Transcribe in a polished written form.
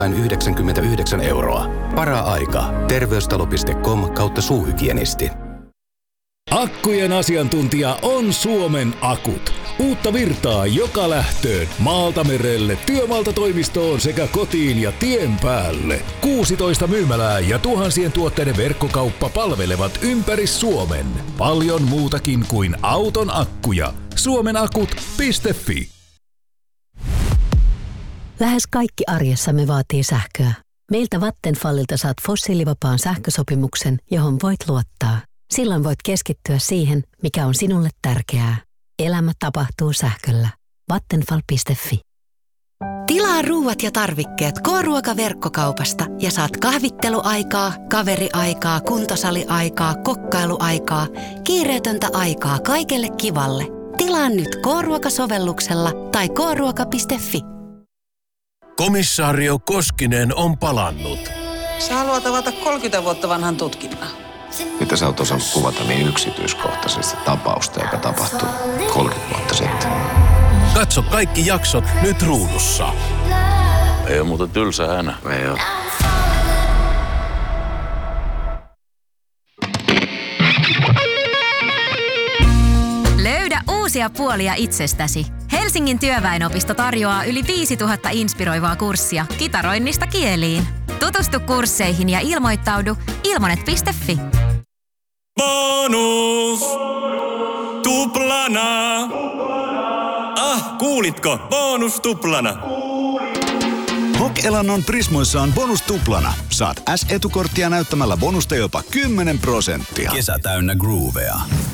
vain 99 €. Para-aika. Terveystalo.com/suuhygienisti. Akkujen asiantuntija on Suomen Akut. Uutta virtaa joka lähtöön, maalta merelle, työmaalta toimistoon sekä kotiin ja tien päälle. 16 myymälää ja tuhansien tuotteiden verkkokauppa palvelevat ympäri Suomen. Paljon muutakin kuin auton akkuja. Suomenakut.fi. Lähes kaikki arjessamme vaatii sähköä. Meiltä Vattenfallilta saat fossiilivapaan sähkösopimuksen, johon voit luottaa. Silloin voit keskittyä siihen, mikä on sinulle tärkeää. Elämä tapahtuu sähköllä. Vattenfall.fi. Tilaa ruuat ja tarvikkeet K-ruokaverkkokaupasta ja saat kahvitteluaikaa, kaveriaikaa, kuntosaliaikaa, kokkailuaikaa, kiireetöntä aikaa kaikelle kivalle. Tilaa nyt K-ruokasovelluksella tai kruoka.fi. Komissaario Koskinen on palannut. Sä haluat avata 30 vuotta vanhan tutkinnan. Mitä sä oot osannut kuvata niin yksityiskohtaisesti tapausta, joka tapahtui 30 vuotta sitten? Katso kaikki jaksot nyt Ruudussa. Ei ole muuta tylsä hänä. Ei oo. Löydä uusia puolia itsestäsi. Helsingin työväenopisto tarjoaa yli 5000 inspiroivaa kurssia kitaroinnista kieliin. Tutustu kursseihin ja ilmoittaudu ilmonet.fi. Bonus! Tuplana! Kuulitko? Bonus tuplana! HOK-elannon Prismoissa on bonus tuplana. Saat S-etukorttia näyttämällä bonusta jopa 10%. Kesä täynnä groovea.